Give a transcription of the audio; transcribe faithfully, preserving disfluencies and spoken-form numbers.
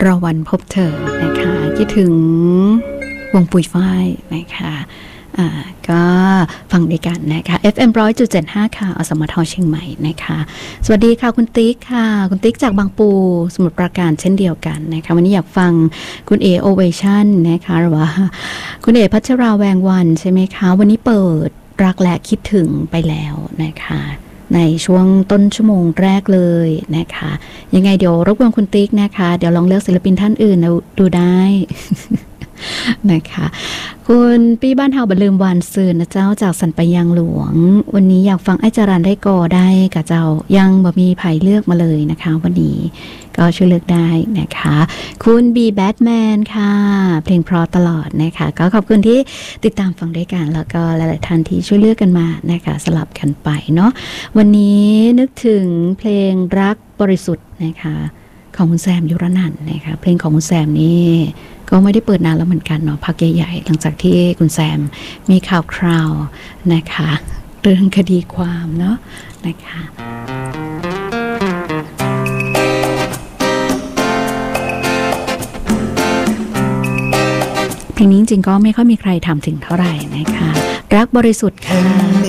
รอวันพบเธอนะคะคิดถึงวงปุยฝ้ายนะคะอ่าก็ฟังด้วยกันนะคะ เอฟ เอ็ม หนึ่งร้อยจุดเจ็ดห้า ค่ะอสมทเชียงใหม่นะคะสวัสดีค่ะคุณติ๊กค่ะคุณติ๊กจากบางปูสมุทรปราการเช่นเดียวกันนะคะวันนี้อยากฟังคุณเอโอเวชั่นนะคะหรือว่าคุณเอพัชราแวงวันใช่ไหมคะวันนี้เปิดรักและคิดถึงไปแล้วนะคะในช่วงต้นชั่วโมงแรกเลยนะคะยังไงเดี๋ยวรบกวนคุณติ๊กนะคะเดี๋ยวลองเลือกศิลปินท่านอื่นดูได้ นะคะคุณปี้บ้านเฮาบันลืมวานซืนนะเจ้าจากสันไปยังหลวงวันนี้อยากฟังไอ้จารันได้ก่อได้กับเจ้ายังบ่มีไผเลือกมาเลยนะคะวันนี้ก็ช่วยเลือกได้นะคะคุณบีแบทแมนค่ะเพลงเพราะตลอดนะคะก็ขอบคุณที่ติดตามฟังด้วยกันแล้วก็หลายๆท่านที่ช่วยเลือกกันมานะคะสลับกันไปเนาะวันนี้นึกถึงเพลงรักบริสุทธิ์นะคะของคุณแซมยุรนันท์นะคะเพลงของคุณแซมนี่ก็ไม่ได้เปิดนานแล้วเหมือนกันเนาะพักใหญ่ๆหลังจากที่คุณแซมมีข่าวคราวนะคะเรื่องคดีความเนาะนะคะเพลงนี้จริงๆก็ไม่ค่อยมีใครทำถึงเท่าไหร่นะคะรักบริสุทธิ์ค่ะ